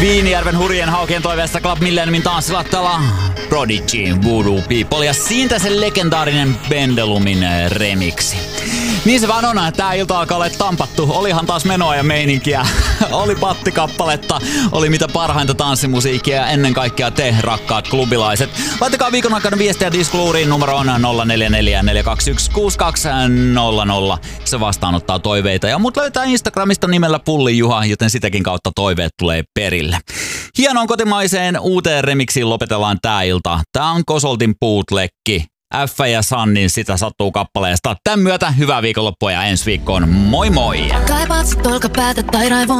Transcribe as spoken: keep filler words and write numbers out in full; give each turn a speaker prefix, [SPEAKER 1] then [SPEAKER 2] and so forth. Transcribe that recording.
[SPEAKER 1] Viinijärven hurjien haukien toiveesta Club Millenniumin tanssilattala Prodigy, Voodoo People ja siitä se legendaarinen Bendelumin remiksi. Niin se vaan on, että tää ilta alkaa olla tampattu. Olihan taas menoa ja meininkiä. Oli pattikappaletta, oli mitä parhainta tanssimusiikkia ja ennen kaikkea te, rakkaat klubilaiset. Laittakaa viikon aikana viestiä Diskluuriin, numero on nolla neljä neljä neljä kaksi yksi kuusi kaksi nolla nolla. Se vastaanottaa toiveita ja mut löytää Instagramista nimellä Pulli Juha, joten sitäkin kautta toiveet tulee perille. Hienoon kotimaiseen uuteen remixiin lopetellaan tää ilta. Tää on Kosoltin bootlegki. F ja Sannin Sitä sattuu kappaleesta. Tän myötä hyvää viikonloppua ja ensi viikkoon. Moi moi!
[SPEAKER 2] Kaipaat sit olkapäätä tai raivon